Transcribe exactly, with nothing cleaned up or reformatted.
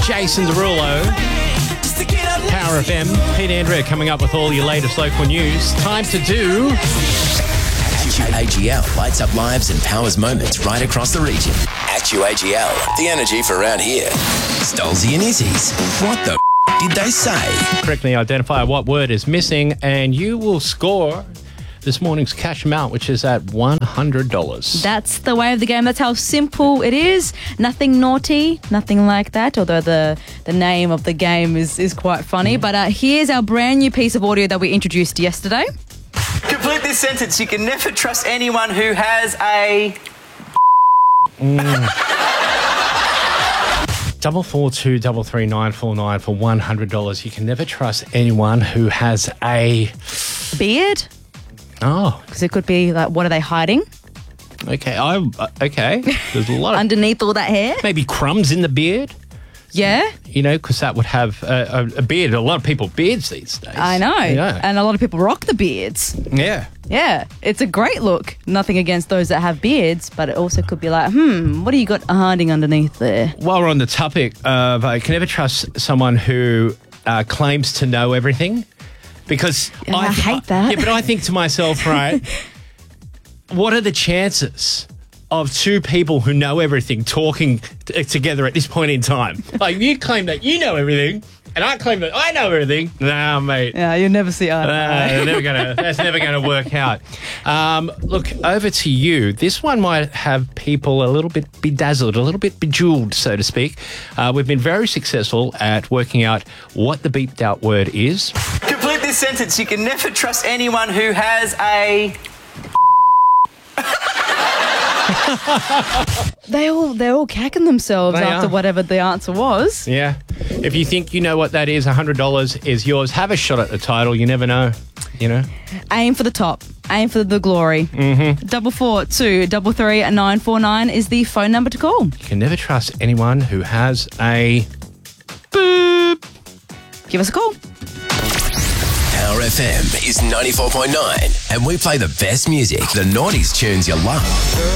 Jason Derulo. Power F M. Pete Andrea coming up with all your latest local news. Time to do... A G L lights up lives and powers moments right across the region. Actu A G L, the energy for around here. Stolzy and Izzy's. What the f- did they say? Correctly identify what word is missing, and you will score this morning's cash amount, which is at one hundred dollars. That's the way of the game. That's how simple it is. Nothing naughty, nothing like that, although the, the name of the game is, is quite funny. But uh, here's our brand new piece of audio that we introduced yesterday. Complete this sentence. You can never trust anyone who has a... Mm. Double four two double three nine four nine for one hundred dollars. You can never trust anyone who has a beard. Oh, because it could be like, what are they hiding? Okay, I uh, okay. There's a lot of underneath all that hair. Maybe crumbs in the beard. Yeah, you know, because that would have a, a, a beard. A lot of people beards these days. I know, yeah. And a lot of people rock the beards. Yeah. Yeah, it's a great look. Nothing against those that have beards, but it also could be like, hmm, what do you got hiding underneath there? While we're on the topic of, I uh, can never trust someone who uh, claims to know everything, because yeah, I, I hate that. Yeah, but I think to myself, right, what are the chances of two people who know everything talking t- together at this point in time? Like, you claim that you know everything, and I claim that I know everything. Nah, mate. Yeah, you'll never see eye to eye. Uh, never gonna, that's never going to work out. Um, look, over to you. This one might have people a little bit bedazzled, a little bit bejeweled, so to speak. Uh, we've been very successful at working out what the beeped out word is. Complete this sentence. You can never trust anyone who has a... they all they're all cacking themselves they after are. whatever the answer was. Yeah. If you think you know what that is, one hundred dollars is yours. Have a shot at the title. You never know, you know. Aim for the top. Aim for the glory. Mm-hmm. Double four two double three nine four nine is the phone number to call. You can never trust anyone who has a boop. Give us a call. Power F M is ninety-four point nine, and we play the best music, the noughties tunes you love.